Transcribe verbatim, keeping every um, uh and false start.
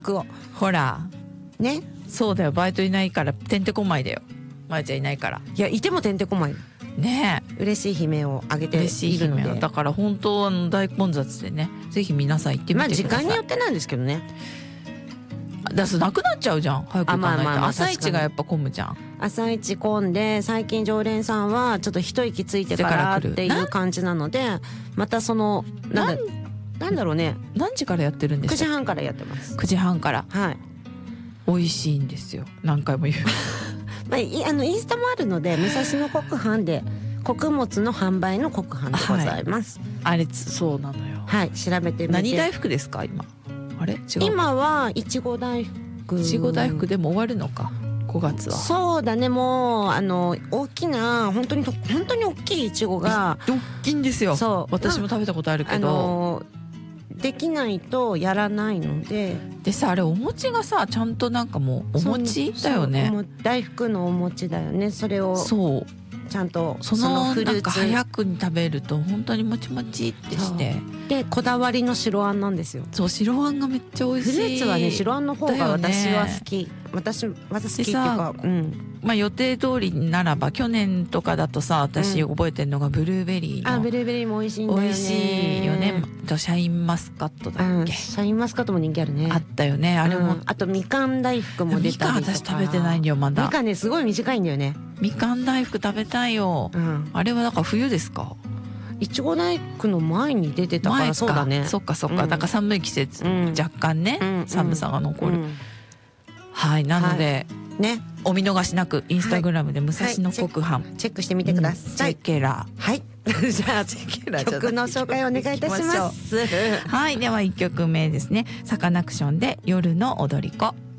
クをほらね。 そうだよ、バイトいないからてんてこまいだよ。まいちゃんいないからいやいてもてんてこまいねえ、 嬉しい悲鳴をあげているので、 嬉しい悲鳴だから本当あの大混雑でね、ぜひ皆さん行ってみまあ時てください。 間によってなんですけどね。 だすなくなっちゃうじゃん、早く行かないと。 あまあまあまあ朝一がやっぱ混むじゃん。 朝一混んで、最近常連さんはちょっと一息ついてからっていう感じなので、またそのなんだなんだろうね、 何時からやってるんですか？ くじはんからやってます。 くじはんから。 はい。 美味しいんですよ、何回も言うまあ、いあのインスタもあるので、武蔵野国販で穀物の販売の国販でございます。 あれそうなのよ。 はい、調べてみて。 何大福ですか今？あれ違う。 今はいちご大福。 いちご大福でも終わるのか、ごがつは。 そうだね、もうあの大きな本当に本当に大きいいちごが大きいんですよ。 そう私も食べたことあるけど、 あのできないとやらないので。 でさ、あれお餅がさちゃんとなんかもうお餅だよね。 そうそう、大福のお餅だよね。それをそうちゃんとそのフルーツなんか早くに食べると本当にもちもちってしてで、こだわりの白あんなんですよ。 そう、白あんがめっちゃ美味しい。 フルーツはね、白あんの方が私は好き、 ね、 私は好きっていうか、うん、 まあ予定通りならば去年とかだとさ、私覚えてるのがブルーベリーの、 うん、あブルーベリーも美味しいんだよね。 美味しいよね。とシャインマスカットだっけ、 うん、シャインマスカットも人気あるね。 あったよね、あれも、うん、 あとみかん大福も出たりとか。 みかん私食べてないんだよまだ。 みかんね、すごい短いんだよね。 みかん大福食べたいよ、うん、あれはだから冬ですか？ いちご大福の前に出てたから。そうだね。 そっかそっか、うん、だから寒い季節、うん、若干ね、うん、寒さが残る、うん、はいなので、はい、ね、お見逃しなくインスタグラムで武蔵野国販、 はいはい、チェックしてみてください、 うん、チェケラはいじゃあ曲の紹介をお願いいたします。 はい、ではいっきょくめですね、サカナクションで夜の踊り子。